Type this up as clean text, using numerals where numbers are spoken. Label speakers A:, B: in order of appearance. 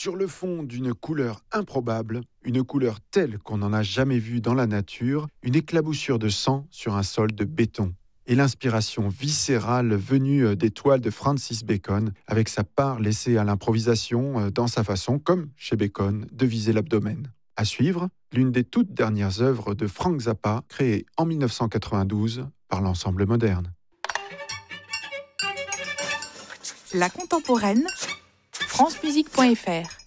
A: Sur le fond d'une couleur improbable, une couleur telle qu'on n'en a jamais vue dans la nature, une éclaboussure de sang sur un sol de béton. Et l'inspiration viscérale venue des toiles de Francis Bacon, avec sa part laissée à l'improvisation dans sa façon, comme chez Bacon, de viser l'abdomen. À suivre, l'une des toutes dernières œuvres de Frank Zappa, créée en 1992 par l'Ensemble Moderne.
B: La contemporaine, francemusique.fr